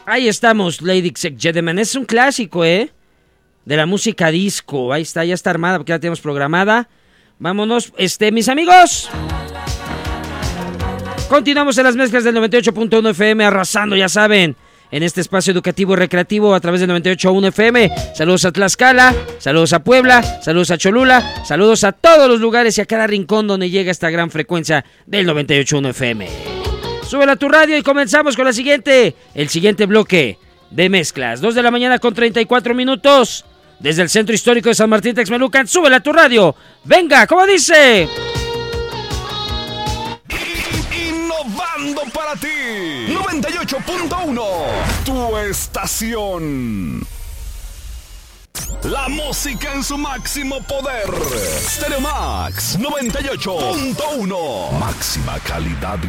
Ahí estamos, ladies and gentlemen. Es un clásico, de la música disco. Ahí está, ya está armada porque ya la tenemos programada. Vámonos, mis amigos. Continuamos en las mezclas del 98.1 FM, arrasando, ya saben, en este espacio educativo y recreativo a través del 98.1 FM. Saludos a Tlaxcala, saludos a Puebla, saludos a Cholula, saludos a todos los lugares y a cada rincón donde llega esta gran frecuencia del 98.1 FM. Súbela a tu radio y comenzamos con el siguiente bloque de mezclas. 2 de la mañana con 34 minutos. Desde el centro histórico de San Martín Texmelucan, súbela a tu radio. Venga, ¿cómo dice? Innovando para ti. 98.1, tu estación. La música en su máximo poder. Stereo Max 98.1. Máxima calidad